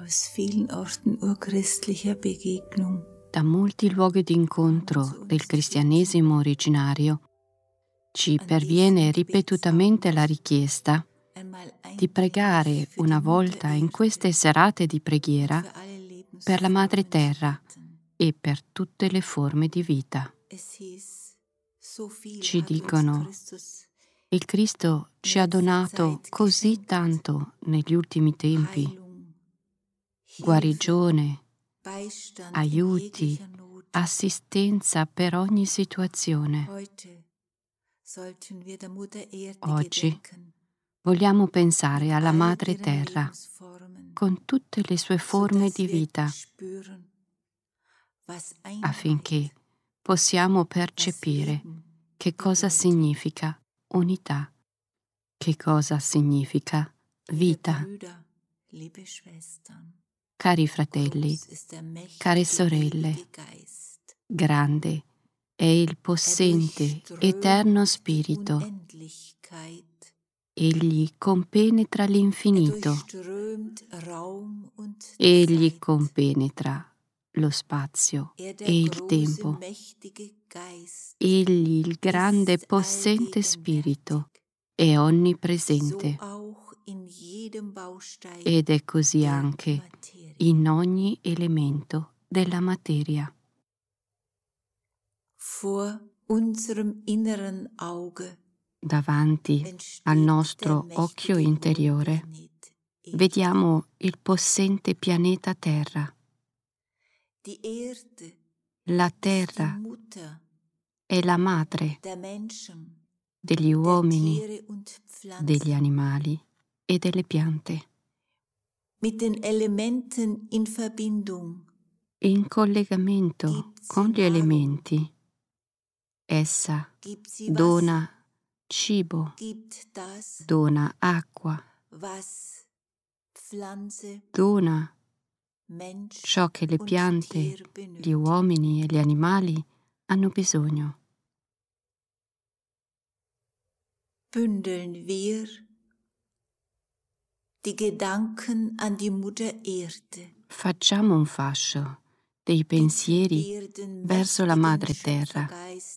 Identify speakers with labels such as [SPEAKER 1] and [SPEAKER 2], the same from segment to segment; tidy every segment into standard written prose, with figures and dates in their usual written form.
[SPEAKER 1] aus vielen Orten urchristlicher Begegnung.
[SPEAKER 2] Da molti luoghi d'incontro del cristianesimo originario ci perviene ripetutamente la richiesta di pregare una volta in queste serate di preghiera per la Madre Terra e per tutte le forme di vita. Ci dicono: il Cristo ci ha donato così tanto negli ultimi tempi: guarigione, aiuti, assistenza per ogni situazione. Oggi vogliamo pensare alla Madre Terra con tutte le sue forme di vita, affinché possiamo percepire che cosa significa unità, che cosa significa vita. Cari fratelli, care sorelle, grande è il possente, eterno Spirito. Egli compenetra l'infinito. Egli compenetra lo spazio e il tempo. Egli, il grande e possente Spirito, è onnipresente. Ed è così anche in ogni elemento della materia. Davanti al nostro occhio interiore vediamo il possente pianeta Terra. La Terra è la madre degli uomini, degli animali e delle piante. In collegamento con gli elementi, essa dona cibo, dona acqua, dona ciò che le piante, gli uomini e gli animali hanno bisogno.
[SPEAKER 1] Bündeln wir die Gedanken an die Mutter Erde.
[SPEAKER 2] Facciamo un fascio dei pensieri verso la Madre Terra.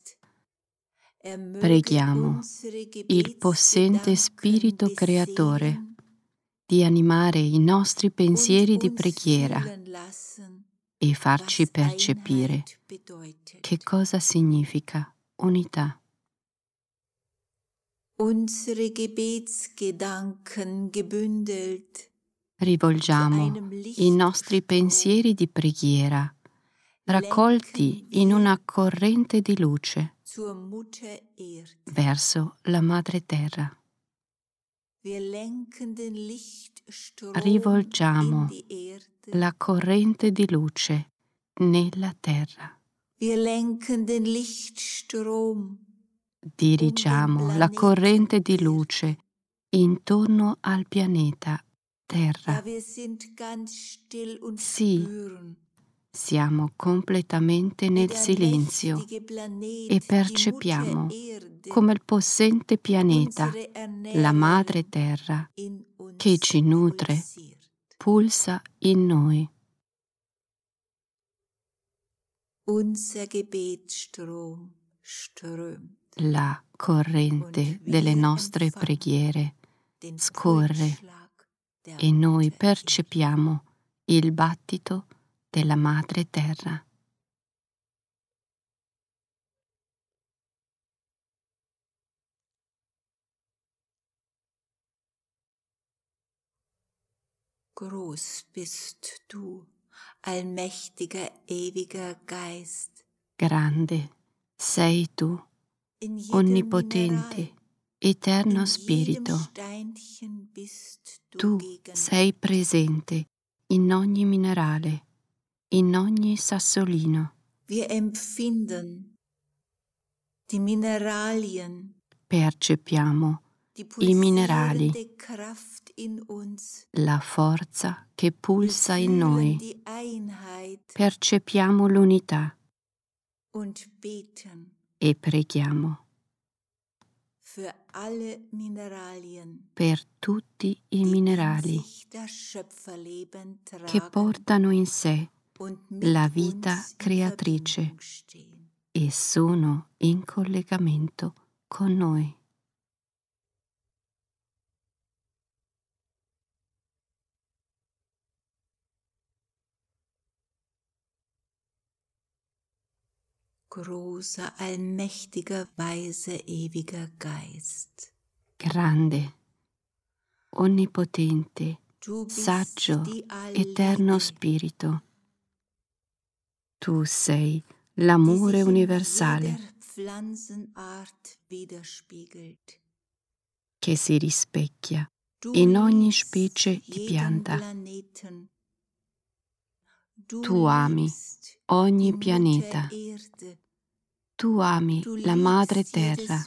[SPEAKER 2] Preghiamo il possente Spirito Creatore di animare i nostri pensieri di preghiera e farci percepire che cosa significa unità.
[SPEAKER 1] Unsere Gebetsgedanken gebündelt.
[SPEAKER 2] Rivolgiamo i nostri pensieri di preghiera, raccolti in una corrente di luce, verso la Madre Terra. Rivolgiamo la corrente di luce nella Terra. Dirigiamo la corrente di luce intorno al pianeta Terra. Sì, siamo completamente nel silenzio e percepiamo come il possente pianeta, la Madre Terra, che ci nutre, pulsa in noi. La corrente delle nostre preghiere scorre e noi percepiamo il battito della Madre Terra.
[SPEAKER 1] Groß bist du, allmächtiger, ewiger Geist.
[SPEAKER 2] Grande sei tu, onnipotente, eterno Spirito. Tu sei presente in ogni minerale, in ogni sassolino.
[SPEAKER 1] Wir empfinden die Mineralien,
[SPEAKER 2] Percepiamo i minerali, la forza che pulsa in noi. Percepiamo l'unità e preghiamo per tutti i minerali che portano in sé la vita creatrice e sono in collegamento con noi.
[SPEAKER 1] Großer, allmächtiger, weiser, ewiger Geist.
[SPEAKER 2] Grande, onnipotente, saggio, eterno Spirito. Tu sei l'amore universale che si rispecchia in ogni specie di pianta. Tu ami ogni pianeta. Tu ami la madre terra.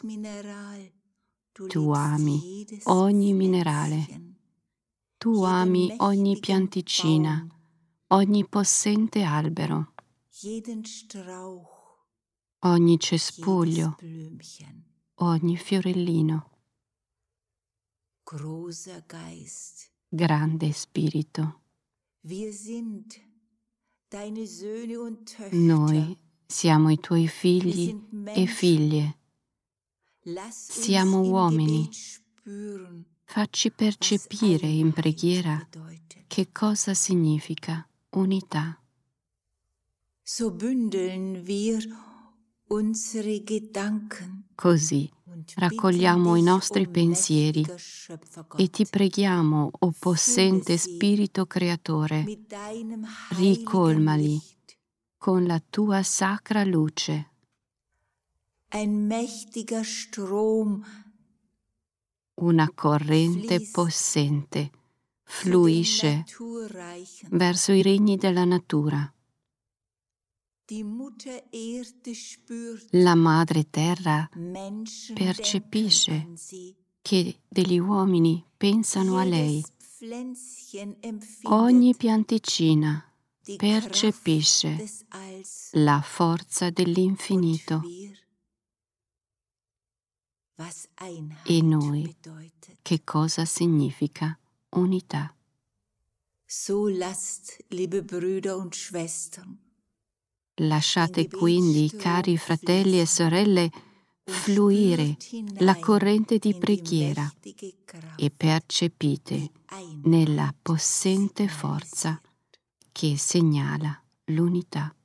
[SPEAKER 2] Tu ami ogni minerale. Tu ami ogni pianticina, ogni possente albero, ogni cespuglio, ogni fiorellino. Grande Spirito. Noi siamo i tuoi figli e figlie. Siamo uomini. Facci percepire in preghiera che cosa significa unità. Così raccogliamo i nostri pensieri e ti preghiamo, o possente Spirito Creatore, ricolmali con la tua sacra luce. Una corrente possente fluisce verso i regni della natura. La Madre Terra percepisce che degli uomini pensano a lei. Ogni pianticina percepisce la forza dell'infinito. E noi, che cosa significa unità? Lasciate quindi, cari fratelli e sorelle, fluire la corrente di preghiera e percepite nella possente forza che segnala l'unità.